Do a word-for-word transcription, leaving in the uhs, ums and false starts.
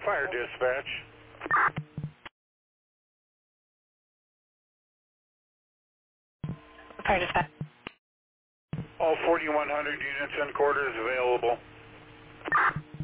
Fire dispatch. Fire dispatch. All forty-one hundred units and quarters available.